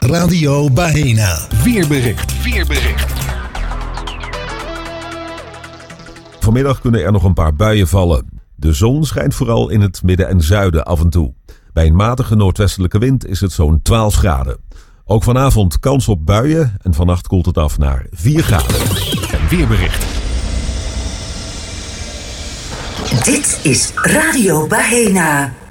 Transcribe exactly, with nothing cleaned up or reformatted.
Radio Bahena. Weerbericht. Weerbericht. Vanmiddag kunnen er nog een paar buien vallen. De zon schijnt vooral in het midden en zuiden af en toe. Bij een matige noordwestelijke wind is het zo'n twaalf graden. Ook vanavond kans op buien en vannacht koelt het af naar vier graden. En weerbericht. Dit is Radio Bahena.